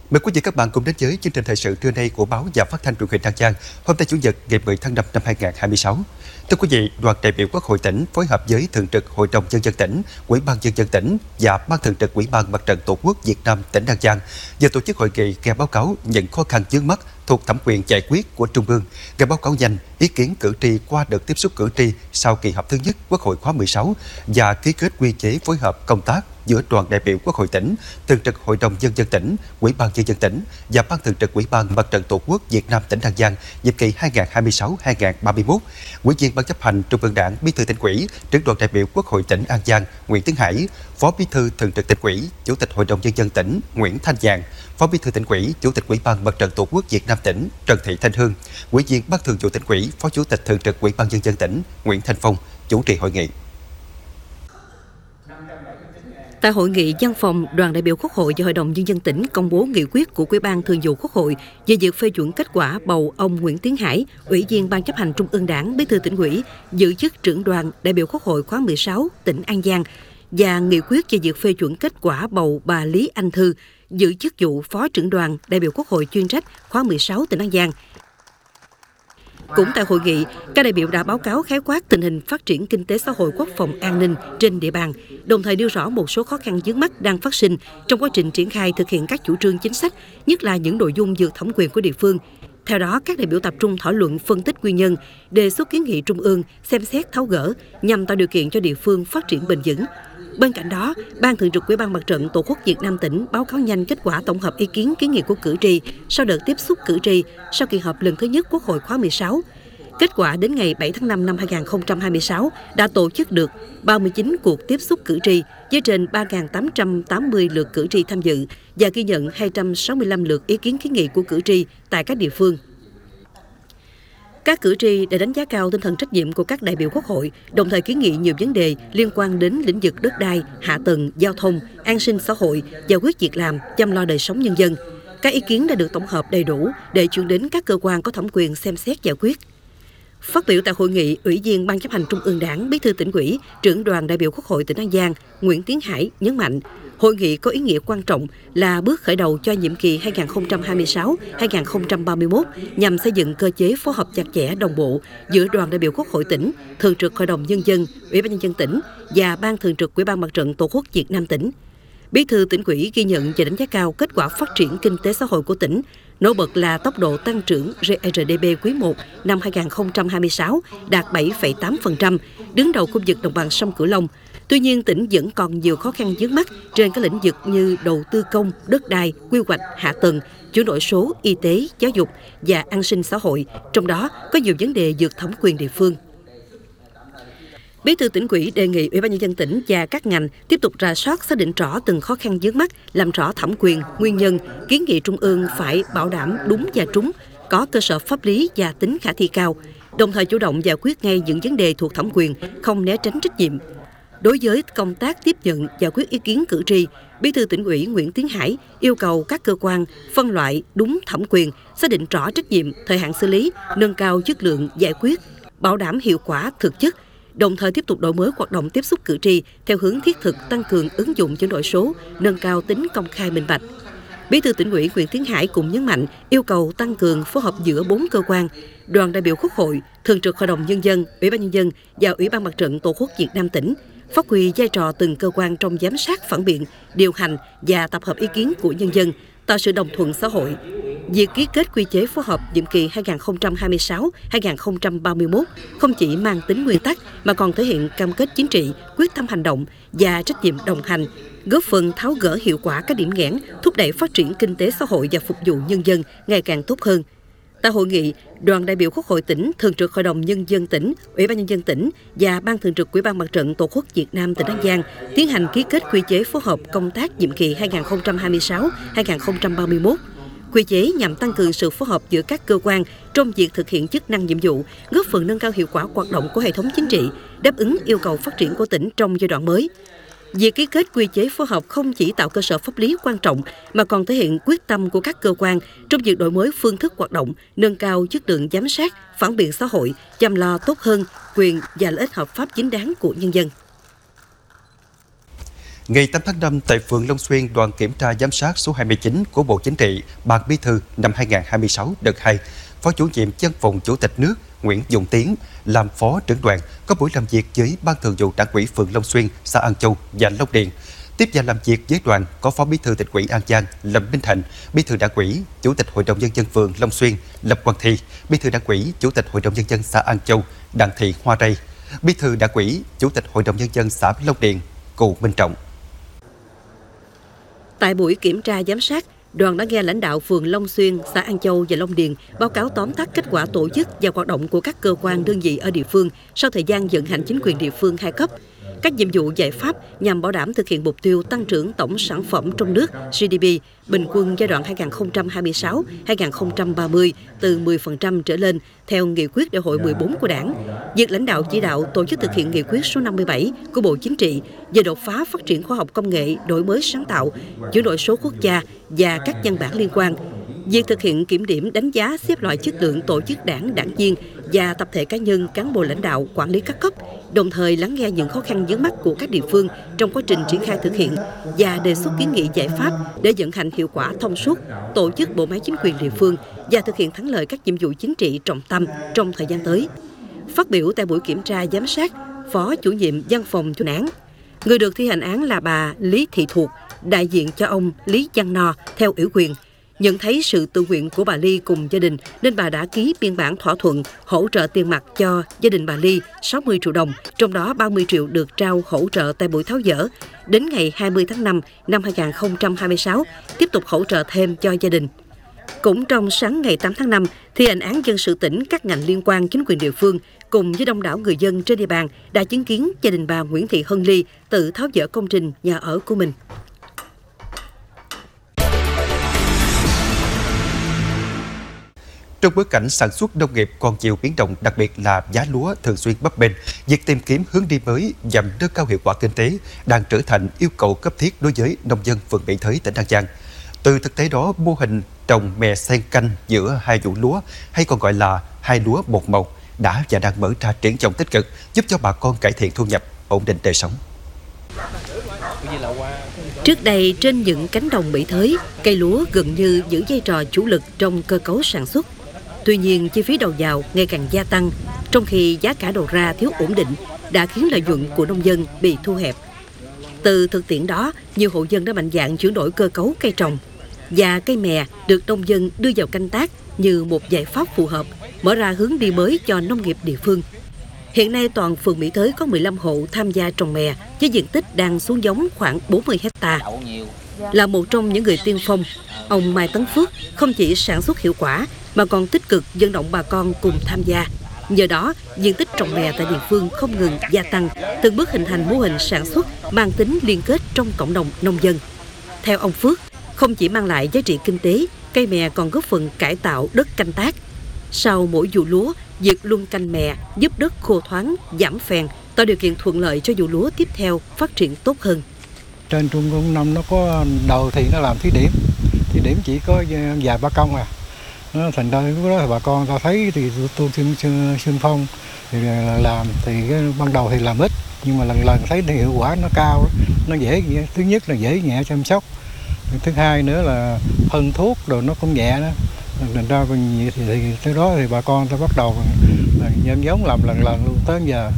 Mời quý vị các bạn cùng đến với chương trình thời sự trưa nay của báo và phát thanh truyền hình An Giang hôm nay Chủ nhật ngày 10 tháng 5 năm 2026. Thưa quý vị, đoàn đại biểu Quốc hội tỉnh phối hợp với Thường trực Hội đồng Nhân dân tỉnh, Ủy ban Nhân dân tỉnh và Ban Thường trực Ủy ban Mặt trận Tổ quốc Việt Nam tỉnh An Giang vừa tổ chức hội nghị nghe báo cáo những khó khăn vướng mắc thuộc thẩm quyền giải quyết của Trung ương, nghe báo cáo nhanh ý kiến cử tri qua đợt tiếp xúc cử tri sau kỳ họp thứ nhất Quốc hội khóa 16 và ký kết quy chế phối hợp công tác giữa đoàn đại biểu Quốc hội tỉnh, Thường trực Hội đồng Nhân dân tỉnh, Ủy ban Nhân dân tỉnh và Ban Thường trực Ủy ban Mặt trận Tổ quốc Việt Nam tỉnh An Giang nhiệm kỳ 2026-2031. Ủy viên Ban chấp hành Trung ương Đảng, Bí thư Tỉnh ủy, trưởng đoàn đại biểu Quốc hội tỉnh An Giang Nguyễn Tiến Hải, Phó Bí thư Thường trực Tỉnh ủy, Chủ tịch Hội đồng Nhân dân tỉnh Nguyễn Thanh Nhàn, Phó Bí thư Tỉnh ủy, Chủ tịch Ủy ban Mặt trận Tổ quốc Việt Nam tỉnh Trần Thị Thanh Hương, Ủy viên Ban Thường vụ Tỉnh ủy, Phó Chủ tịch Thường trực Ủy ban Nhân dân tỉnh Nguyễn Thanh Phong chủ trì hội nghị. Tại hội nghị, văn phòng đoàn đại biểu Quốc hội và Hội đồng Nhân dân tỉnh công bố nghị quyết của Ủy ban Thường vụ Quốc hội về việc phê chuẩn kết quả bầu ông Nguyễn Tiến Hải, Ủy viên Ban chấp hành Trung ương Đảng, Bí thư Tỉnh ủy, giữ chức trưởng đoàn đại biểu Quốc hội khóa 16 tỉnh An Giang và nghị quyết về việc phê chuẩn kết quả bầu bà Lý Anh Thư, giữ chức vụ Phó trưởng đoàn đại biểu Quốc hội chuyên trách khóa 16 tỉnh An Giang. Cũng tại hội nghị, các đại biểu đã báo cáo khái quát tình hình phát triển kinh tế xã hội, quốc phòng an ninh trên địa bàn, đồng thời nêu rõ một số khó khăn vướng mắc đang phát sinh trong quá trình triển khai thực hiện các chủ trương chính sách, nhất là những nội dung vượt thẩm quyền của địa phương. Theo đó, các đại biểu tập trung thảo luận phân tích nguyên nhân, đề xuất kiến nghị Trung ương xem xét tháo gỡ nhằm tạo điều kiện cho địa phương phát triển bền vững. Bên cạnh đó, Ban Thường trực Ủy ban Mặt trận Tổ quốc Việt Nam tỉnh báo cáo nhanh kết quả tổng hợp ý kiến kiến nghị của cử tri sau đợt tiếp xúc cử tri sau kỳ họp lần thứ nhất Quốc hội khóa 16. Kết quả đến ngày 7 tháng 5 năm 2026 đã tổ chức được 39 cuộc tiếp xúc cử tri với trên 3.880 lượt cử tri tham dự và ghi nhận 265 lượt ý kiến kiến nghị của cử tri tại các địa phương. Các cử tri đã đánh giá cao tinh thần trách nhiệm của các đại biểu Quốc hội, đồng thời kiến nghị nhiều vấn đề liên quan đến lĩnh vực đất đai, hạ tầng, giao thông, an sinh xã hội, giải quyết việc làm, chăm lo đời sống nhân dân. Các ý kiến đã được tổng hợp đầy đủ để chuyển đến các cơ quan có thẩm quyền xem xét giải quyết. Phát biểu tại hội nghị, Ủy viên Ban chấp hành Trung ương Đảng, Bí thư Tỉnh ủy, trưởng đoàn đại biểu Quốc hội tỉnh An Giang Nguyễn Tiến Hải nhấn mạnh, hội nghị có ý nghĩa quan trọng là bước khởi đầu cho nhiệm kỳ 2026-2031 nhằm xây dựng cơ chế phối hợp chặt chẽ đồng bộ giữa đoàn đại biểu Quốc hội tỉnh, Thường trực Hội đồng Nhân dân, Ủy ban Nhân dân tỉnh và Ban Thường trực Ủy ban Mặt trận Tổ quốc Việt Nam tỉnh. Bí thư Tỉnh ủy ghi nhận và đánh giá cao kết quả phát triển kinh tế xã hội của tỉnh. Nổi bật là tốc độ tăng trưởng GRDP quý 1 năm 2026 đạt 7,8%, đứng đầu khu vực đồng bằng sông Cửu Long. Tuy nhiên, tỉnh vẫn còn nhiều khó khăn vướng mắc trên các lĩnh vực như đầu tư công, đất đai, quy hoạch, hạ tầng, chuyển đổi số, y tế, giáo dục và an sinh xã hội, trong đó có nhiều vấn đề vượt thẩm quyền địa phương. Bí thư Tỉnh ủy đề nghị Ủy ban Nhân dân tỉnh và các ngành tiếp tục rà soát xác định rõ từng khó khăn vướng mắc, làm rõ thẩm quyền, nguyên nhân, kiến nghị Trung ương phải bảo đảm đúng và trúng, có cơ sở pháp lý và tính khả thi cao, đồng thời chủ động giải quyết ngay những vấn đề thuộc thẩm quyền, không né tránh trách nhiệm. Đối với công tác tiếp nhận giải quyết ý kiến cử tri, Bí thư Tỉnh ủy Nguyễn Tiến Hải yêu cầu các cơ quan phân loại đúng thẩm quyền, xác định rõ trách nhiệm, thời hạn xử lý, nâng cao chất lượng giải quyết, bảo đảm hiệu quả thực chất, đồng thời tiếp tục đổi mới hoạt động tiếp xúc cử tri theo hướng thiết thực, tăng cường ứng dụng chuyển đổi số, nâng cao tính công khai minh bạch. Bí thư Tỉnh ủy Nguyễn Tiến Hải cũng nhấn mạnh yêu cầu tăng cường phối hợp giữa 4 cơ quan, đoàn đại biểu Quốc hội, Thường trực Hội đồng Nhân dân, Ủy ban Nhân dân và Ủy ban Mặt trận Tổ quốc Việt Nam tỉnh, phát huy vai trò từng cơ quan trong giám sát, phản biện, điều hành và tập hợp ý kiến của nhân dân, tạo sự đồng thuận xã hội. Việc ký kết quy chế phối hợp nhiệm kỳ 2026-2031 không chỉ mang tính nguyên tắc mà còn thể hiện cam kết chính trị, quyết tâm hành động và trách nhiệm đồng hành, góp phần tháo gỡ hiệu quả các điểm nghẽn, thúc đẩy phát triển kinh tế xã hội và phục vụ nhân dân ngày càng tốt hơn. Tại hội nghị, đoàn đại biểu Quốc hội tỉnh, Thường trực Hội đồng Nhân dân tỉnh, Ủy ban Nhân dân tỉnh và Ban Thường trực Ủy ban Mặt trận Tổ quốc Việt Nam tỉnh An Giang tiến hành ký kết quy chế phối hợp công tác nhiệm kỳ 2026-2031. Quy chế nhằm tăng cường sự phối hợp giữa các cơ quan trong việc thực hiện chức năng nhiệm vụ, góp phần nâng cao hiệu quả hoạt động của hệ thống chính trị, đáp ứng yêu cầu phát triển của tỉnh trong giai đoạn mới. Việc ký kết quy chế phối hợp không chỉ tạo cơ sở pháp lý quan trọng mà còn thể hiện quyết tâm của các cơ quan trong việc đổi mới phương thức hoạt động, nâng cao chất lượng giám sát, phản biện xã hội, chăm lo tốt hơn quyền và lợi ích hợp pháp chính đáng của nhân dân. Ngày 8 tháng 5, tại phường Long Xuyên, đoàn kiểm tra giám sát số 29 của Bộ Chính trị, Ban Bí thư năm 2026 đợt 2, Phó chủ nhiệm Văn phòng Chủ tịch nước Nguyễn Dũng Tiến làm phó trưởng đoàn có buổi làm việc với Ban Thường vụ Đảng ủy phường Long Xuyên, xã An Châu và Long Điền. Tiếp và làm việc với đoàn có Phó Bí thư Tỉnh ủy An Giang Lâm Minh Thạnh, Bí thư Đảng ủy, Chủ tịch Hội đồng nhân dân phường Long Xuyên Lâm Quang Thi, Bí thư Đảng ủy, Chủ tịch Hội đồng nhân dân xã An Châu Đặng Thị Hoa Rây, Bí thư Đảng ủy, Chủ tịch Hội đồng nhân dân xã Long Điền Cù Minh Trọng. Tại buổi kiểm tra giám sát, đoàn đã nghe lãnh đạo phường Long Xuyên, xã An Châu và Long Điền báo cáo tóm tắt kết quả tổ chức và hoạt động của các cơ quan đơn vị ở địa phương sau thời gian vận hành chính quyền địa phương 2 cấp. Các nhiệm vụ giải pháp nhằm bảo đảm thực hiện mục tiêu tăng trưởng tổng sản phẩm trong nước GDP bình quân giai đoạn 2026-2030 từ 10% trở lên theo nghị quyết đại hội 14 của Đảng. Việc lãnh đạo chỉ đạo tổ chức thực hiện nghị quyết số 57 của Bộ Chính trị về đột phá phát triển khoa học công nghệ, đổi mới sáng tạo, chuyển đổi số quốc gia và các văn bản liên quan. Việc thực hiện kiểm điểm đánh giá xếp loại chất lượng tổ chức đảng, đảng viên và tập thể cá nhân cán bộ lãnh đạo quản lý các cấp, đồng thời lắng nghe những khó khăn vướng mắc của các địa phương trong quá trình triển khai thực hiện và đề xuất kiến nghị giải pháp để vận hành hiệu quả thông suốt tổ chức bộ máy chính quyền địa phương và thực hiện thắng lợi các nhiệm vụ chính trị trọng tâm trong thời gian tới. Phát biểu tại buổi kiểm tra giám sát, Phó chủ nhiệm Văn phòng Chủ án, người được thi hành án là bà Lý Thị Thuộc, đại diện cho ông Lý Văn No theo ủy quyền. Nhận thấy sự tự nguyện của bà Ly cùng gia đình nên bà đã ký biên bản thỏa thuận hỗ trợ tiền mặt cho gia đình bà Ly 60 triệu đồng, trong đó 30 triệu được trao hỗ trợ tại buổi tháo dỡ. Đến ngày 20 tháng 5 năm 2026, tiếp tục hỗ trợ thêm cho gia đình. Cũng trong sáng ngày 8 tháng 5, thi hành án dân sự tỉnh, các ngành liên quan, chính quyền địa phương cùng với đông đảo người dân trên địa bàn đã chứng kiến gia đình bà Nguyễn Thị Hân Ly tự tháo dỡ công trình nhà ở của mình. Trong bối cảnh sản xuất nông nghiệp còn nhiều biến động, đặc biệt là giá lúa thường xuyên bấp bênh, việc tìm kiếm hướng đi mới nhằm nâng cao hiệu quả kinh tế đang trở thành yêu cầu cấp thiết đối với nông dân phường Mỹ Thới, tỉnh An Giang. Từ thực tế đó, mô hình trồng mè xen canh giữa hai vụ lúa, hay còn gọi là hai lúa một màu, đã và đang mở ra triển vọng tích cực, giúp cho bà con cải thiện thu nhập, ổn định đời sống. Trước đây, trên những cánh đồng Mỹ Thới, cây lúa gần như giữ vai trò chủ lực trong cơ cấu sản xuất. Tuy nhiên, chi phí đầu vào ngày càng gia tăng, trong khi giá cả đầu ra thiếu ổn định, đã khiến lợi nhuận của nông dân bị thu hẹp. Từ thực tiễn đó, nhiều hộ dân đã mạnh dạn chuyển đổi cơ cấu cây trồng, và cây mè được nông dân đưa vào canh tác như một giải pháp phù hợp, mở ra hướng đi mới cho nông nghiệp địa phương. Hiện nay, toàn phường Mỹ Thới có 15 hộ tham gia trồng mè với diện tích đang xuống giống khoảng 40 hectare. Là một trong những người tiên phong, ông Mai Tấn Phước không chỉ sản xuất hiệu quả mà còn tích cực vận động bà con cùng tham gia. Nhờ đó, diện tích trồng mè tại địa phương không ngừng gia tăng, từng bước hình thành mô hình sản xuất mang tính liên kết trong cộng đồng nông dân. Theo ông Phước, không chỉ mang lại giá trị kinh tế, cây mè còn góp phần cải tạo đất canh tác. Sau mỗi vụ lúa, việc luân canh mè giúp đất khô thoáng, giảm phèn, tạo điều kiện thuận lợi cho vụ lúa tiếp theo phát triển tốt hơn. Trên Trung Đông năm nó có đầu thì nó làm thí điểm chỉ có vài ba công à. Nó thành ra lúc đó bà con ta thấy thì tôi xung phong thì làm thì ban đầu thì làm ít, nhưng mà lần thấy thì hiệu quả nó cao, nó dễ, thứ nhất là dễ nhẹ chăm sóc, thứ hai nữa là phân thuốc rồi nó cũng nhẹ đó. Thành ra thì từ đó thì bà con ta bắt đầu nhân giống làm lần luôn tới giờ.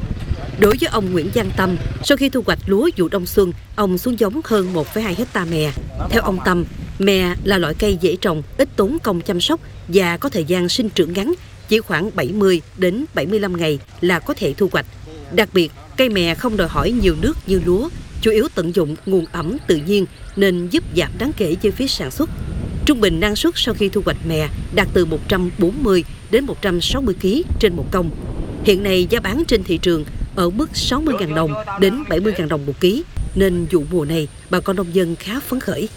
Đối với ông Nguyễn Văn Tâm, sau khi thu hoạch lúa vụ đông xuân, ông xuống giống hơn 1,2 hectare mè. Theo ông Tâm, mè là loại cây dễ trồng, ít tốn công chăm sóc và có thời gian sinh trưởng ngắn, chỉ khoảng 70 đến 75 ngày là có thể thu hoạch. Đặc biệt, cây mè không đòi hỏi nhiều nước như lúa, chủ yếu tận dụng nguồn ẩm tự nhiên nên giúp giảm đáng kể chi phí sản xuất. Trung bình năng suất sau khi thu hoạch mè đạt từ 140 đến 160 kg trên một công. Hiện nay giá bán trên thị trường ở mức 60.000 đồng đến 70.000 đồng một ký, nên vụ mùa này bà con nông dân khá phấn khởi.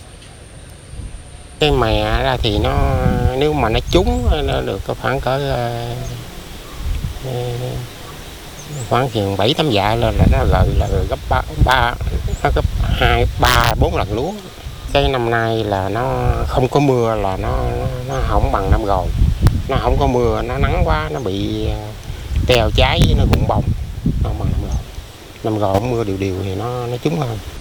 Cái mè ra thì nó nếu mà nó trúng nó được khoảng chừng 7-8 dạ lên là nó là gấp 3-4 lần lúa. Cái năm nay là nó không có mưa là nó hỏng bằng năm rồi. Nó không có mưa, nó nắng quá nó bị teo trái với nó rụng bông. Nó bằng năm rồi mưa đều thì nó trúng hơn.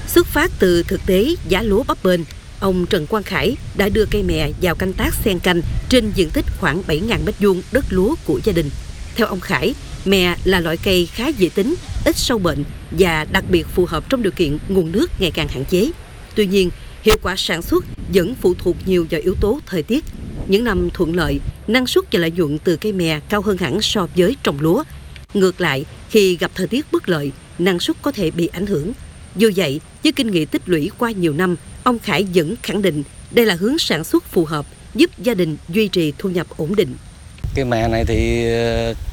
Xuất phát từ thực tế giá lúa bấp bênh, ông Trần Quang Khải đã đưa cây mè vào canh tác xen canh trên diện tích khoảng 7.000 m² đất lúa của gia đình. Theo ông Khải, mè là loại cây khá dễ tính, ít sâu bệnh và đặc biệt phù hợp trong điều kiện nguồn nước ngày càng hạn chế. Tuy nhiên, hiệu quả sản xuất vẫn phụ thuộc nhiều vào yếu tố thời tiết. Những năm thuận lợi, năng suất và lợi nhuận từ cây mè cao hơn hẳn so với trồng lúa. Ngược lại, khi gặp thời tiết bất lợi, năng suất có thể bị ảnh hưởng. Dù vậy, với kinh nghiệm tích lũy qua nhiều năm, ông Khải vẫn khẳng định đây là hướng sản xuất phù hợp, giúp gia đình duy trì thu nhập ổn định. Cái mè này thì